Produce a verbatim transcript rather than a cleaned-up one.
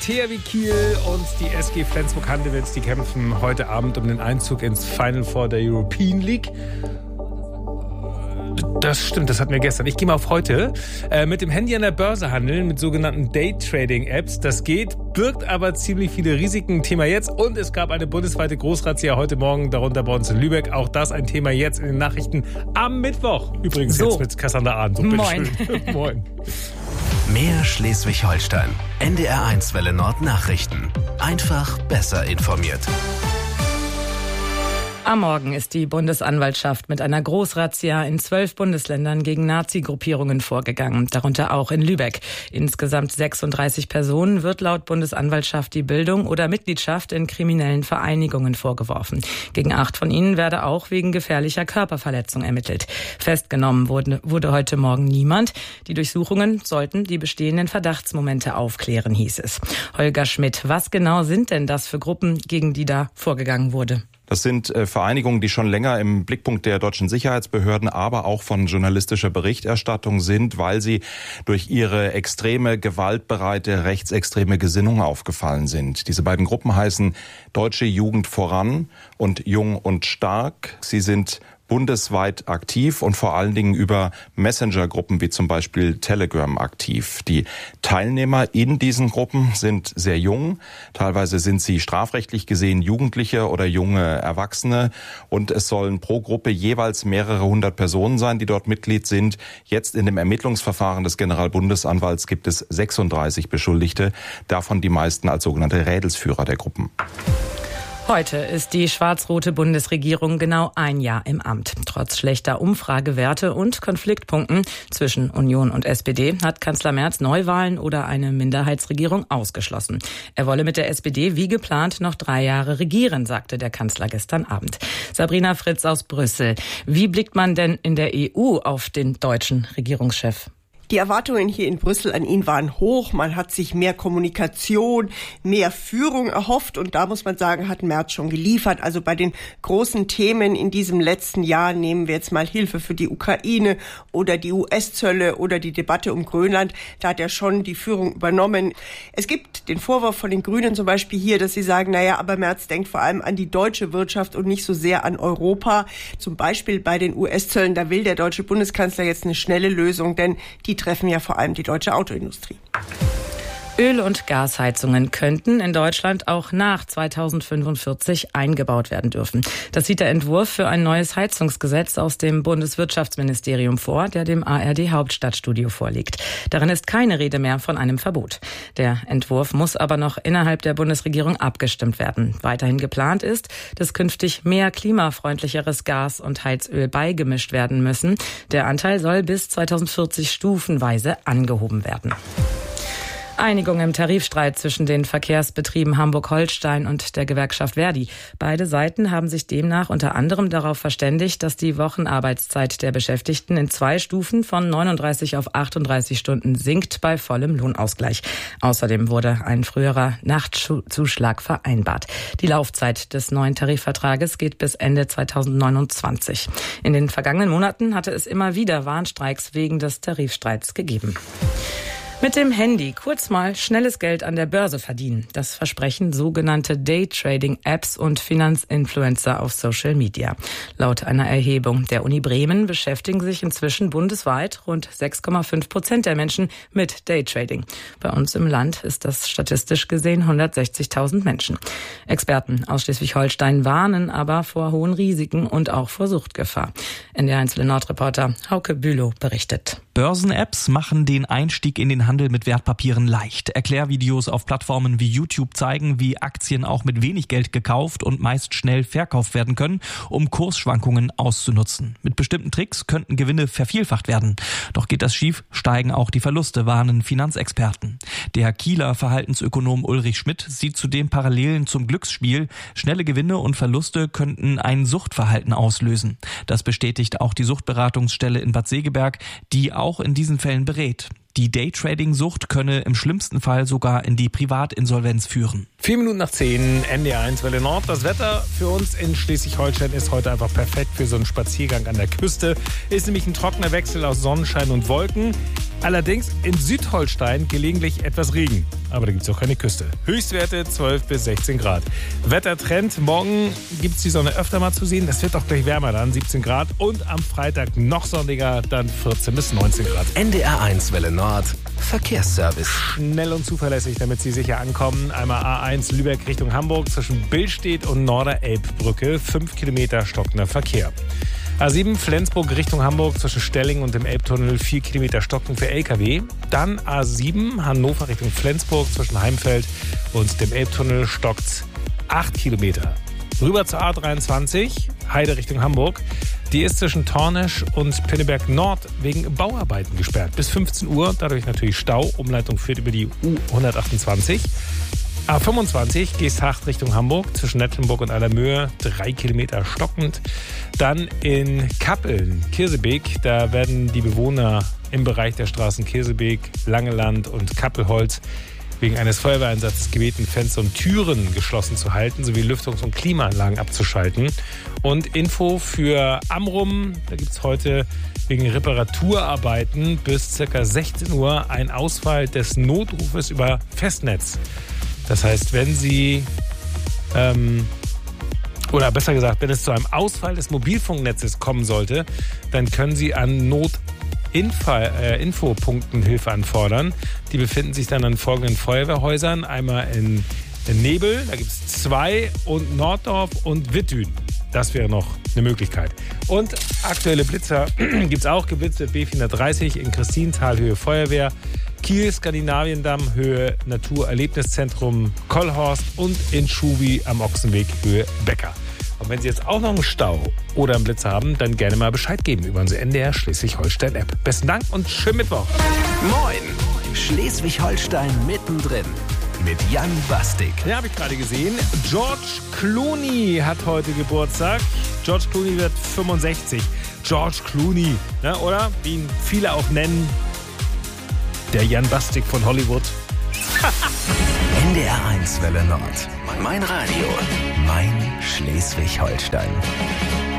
T H W Kiel und die S G Flensburg-Handewitt, die kämpfen heute Abend um den Einzug ins Final Four der European League. Das stimmt, das hatten wir gestern. Ich gehe mal auf heute. Äh, mit dem Handy an der Börse handeln, mit sogenannten Day-Trading-Apps. Das geht, birgt aber ziemlich viele Risiken. Thema jetzt. Und es gab eine bundesweite Großrazzia heute Morgen, darunter bei uns in Lübeck. Auch das ein Thema jetzt in den Nachrichten am Mittwoch. Übrigens so. Jetzt mit Cassandra Ahn. So, Moin. Moin. Mehr Schleswig-Holstein. N D R eins Welle Nord Nachrichten. Einfach besser informiert. Am Morgen ist die Bundesanwaltschaft mit einer Großrazzia in zwölf Bundesländern gegen Nazi-Gruppierungen vorgegangen, darunter auch in Lübeck. Insgesamt sechsunddreißig Personen wird laut Bundesanwaltschaft die Bildung oder Mitgliedschaft in kriminellen Vereinigungen vorgeworfen. Gegen acht von ihnen werde auch wegen gefährlicher Körperverletzung ermittelt. Festgenommen wurde, wurde heute Morgen niemand. Die Durchsuchungen sollten die bestehenden Verdachtsmomente aufklären, hieß es. Holger Schmidt, was genau sind denn das für Gruppen, gegen die da vorgegangen wurde? Das sind äh, Vereinigungen, die schon länger im Blickpunkt der deutschen Sicherheitsbehörden, aber auch von journalistischer Berichterstattung sind, weil sie durch ihre extreme, gewaltbereite, rechtsextreme Gesinnung aufgefallen sind. Diese beiden Gruppen heißen Deutsche Jugend voran und Jung und Stark. Sie sind bundesweit aktiv und vor allen Dingen über Messenger-Gruppen wie zum Beispiel Telegram aktiv. Die Teilnehmer in diesen Gruppen sind sehr jung. Teilweise sind sie strafrechtlich gesehen Jugendliche oder junge Erwachsene. Und es sollen pro Gruppe jeweils mehrere hundert Personen sein, die dort Mitglied sind. Jetzt in dem Ermittlungsverfahren des Generalbundesanwalts gibt es sechsunddreißig Beschuldigte, davon die meisten als sogenannte Rädelsführer der Gruppen. Heute ist die schwarz-rote Bundesregierung genau ein Jahr im Amt. Trotz schlechter Umfragewerte und Konfliktpunkten zwischen Union und S P D hat Kanzler Merz Neuwahlen oder eine Minderheitsregierung ausgeschlossen. Er wolle mit der S P D wie geplant noch drei Jahre regieren, sagte der Kanzler gestern Abend. Sabrina Fritz aus Brüssel. Wie blickt man denn in der E U auf den deutschen Regierungschef? Die Erwartungen hier in Brüssel an ihn waren hoch. Man hat sich mehr Kommunikation, mehr Führung erhofft. Und da muss man sagen, hat Merz schon geliefert. Also bei den großen Themen in diesem letzten Jahr, nehmen wir jetzt mal Hilfe für die Ukraine oder die U S-Zölle oder die Debatte um Grönland, da hat er schon die Führung übernommen. Es gibt den Vorwurf von den Grünen zum Beispiel hier, dass sie sagen, naja, aber Merz denkt vor allem an die deutsche Wirtschaft und nicht so sehr an Europa. Zum Beispiel bei den U S-Zöllen, da will der deutsche Bundeskanzler jetzt eine schnelle Lösung, denn die treffen ja vor allem die deutsche Autoindustrie. Öl- und Gasheizungen könnten in Deutschland auch nach zweitausendfünfundvierzig eingebaut werden dürfen. Das sieht der Entwurf für ein neues Heizungsgesetz aus dem Bundeswirtschaftsministerium vor, der dem A R D Hauptstadtstudio vorliegt. Darin ist keine Rede mehr von einem Verbot. Der Entwurf muss aber noch innerhalb der Bundesregierung abgestimmt werden. Weiterhin geplant ist, dass künftig mehr klimafreundlicheres Gas und Heizöl beigemischt werden müssen. Der Anteil soll bis zweitausendvierzig stufenweise angehoben werden. Einigung im Tarifstreit zwischen den Verkehrsbetrieben Hamburg-Holstein und der Gewerkschaft Verdi. Beide Seiten haben sich demnach unter anderem darauf verständigt, dass die Wochenarbeitszeit der Beschäftigten in zwei Stufen von neununddreißig auf achtunddreißig Stunden sinkt bei vollem Lohnausgleich. Außerdem wurde ein früherer Nachtzuschlag vereinbart. Die Laufzeit des neuen Tarifvertrages geht bis Ende zweitausendneunundzwanzig. In den vergangenen Monaten hatte es immer wieder Warnstreiks wegen des Tarifstreits gegeben. Mit dem Handy kurz mal schnelles Geld an der Börse verdienen. Das versprechen sogenannte Day-Trading-Apps und Finanzinfluencer auf Social Media. Laut einer Erhebung der Uni Bremen beschäftigen sich inzwischen bundesweit rund sechs Komma fünf Prozent der Menschen mit Daytrading. Bei uns im Land ist das statistisch gesehen hundertsechzigtausend Menschen. Experten aus Schleswig-Holstein warnen aber vor hohen Risiken und auch vor Suchtgefahr. N D R eins Nordreporter Hauke Bülow berichtet. Börsen-Apps machen den Einstieg in den Handel mit Wertpapieren leicht. Erklärvideos auf Plattformen wie YouTube zeigen, wie Aktien auch mit wenig Geld gekauft und meist schnell verkauft werden können, um Kursschwankungen auszunutzen. Mit bestimmten Tricks könnten Gewinne vervielfacht werden. Doch geht das schief, steigen auch die Verluste, warnen Finanzexperten. Der Kieler Verhaltensökonom Ulrich Schmidt sieht zudem Parallelen zum Glücksspiel. Schnelle Gewinne und Verluste könnten ein Suchtverhalten auslösen. Das bestätigt auch die Suchtberatungsstelle in Bad Segeberg, die auch in diesen Fällen berät. Die Daytrading-Sucht könne im schlimmsten Fall sogar in die Privatinsolvenz führen. Vier Minuten nach zehn, N D R eins Welle Nord. Das Wetter für uns in Schleswig-Holstein ist heute einfach perfekt für so einen Spaziergang an der Küste. Ist nämlich ein trockener Wechsel aus Sonnenschein und Wolken. Allerdings in Südholstein gelegentlich etwas Regen. Aber da gibt es auch keine Küste. Höchstwerte zwölf bis sechzehn Grad. Wettertrend, morgen gibt es die Sonne öfter mal zu sehen. Das wird auch gleich wärmer dann, siebzehn Grad. Und am Freitag noch sonniger, dann vierzehn bis neunzehn Grad. N D R eins Welle Nord, Verkehrsservice. Schnell und zuverlässig, damit Sie sicher ankommen. Einmal A eins Lübeck Richtung Hamburg zwischen Billstedt und Norderelbbrücke. fünf Kilometer stockender Verkehr. A sieben Flensburg Richtung Hamburg zwischen Stelling und dem Elbtunnel vier Kilometer Stocken für L K W. Dann A sieben Hannover Richtung Flensburg zwischen Heimfeld und dem Elbtunnel stockt acht Kilometer. Rüber zur A dreiundzwanzig Heide Richtung Hamburg. Die ist zwischen Tornesch und Pinneberg Nord wegen Bauarbeiten gesperrt. Bis fünfzehn Uhr, dadurch natürlich Stau. Umleitung führt über die U hundertachtundzwanzig. A fünfundzwanzig Geesthacht Richtung Hamburg zwischen Nettlenburg und Allermöhe, drei Kilometer stockend. Dann in Kappeln, Kirsebeek, da werden die Bewohner im Bereich der Straßen Kirsebeek, Langeland und Kappelholz wegen eines Feuerwehreinsatzes gebeten, Fenster und Türen geschlossen zu halten, sowie Lüftungs- und Klimaanlagen abzuschalten. Und Info für Amrum, da gibt es heute wegen Reparaturarbeiten bis ca. sechzehn Uhr ein Ausfall des Notrufes über Festnetz. Das heißt, wenn Sie, ähm, oder besser gesagt, wenn es zu einem Ausfall des Mobilfunknetzes kommen sollte, dann können Sie an Notinfopunkten Hilfe anfordern. Die befinden sich dann an folgenden Feuerwehrhäusern. Einmal in, in Nebel, da gibt es zwei, und Norddorf und Wittdün. Das wäre noch eine Möglichkeit. Und aktuelle Blitzer gibt es auch. Geblitzt wird B vierhundertdreißig in Christintal, Höhe Feuerwehr. Kiel, Skandinaviendamm, Höhe Naturerlebniszentrum Kollhorst und in Schubi am Ochsenweg, Höhe Becker. Und wenn Sie jetzt auch noch einen Stau oder einen Blitz haben, dann gerne mal Bescheid geben über unsere N D R Schleswig-Holstein-App. Besten Dank und schönen Mittwoch. Moin, Schleswig-Holstein mittendrin mit Jan Bastik. Ja, habe ich gerade gesehen. George Clooney hat heute Geburtstag. George Clooney wird fünfundsechzig. George Clooney, ne, oder? Wie ihn viele auch nennen. Der Jan Bastik von Hollywood. N D R eins Welle Nord. Mein Radio. Mein Schleswig-Holstein.